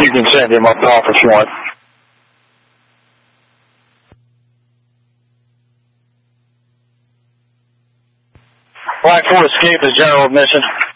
You can send him up off if you want. Flight 4 escape is general admission.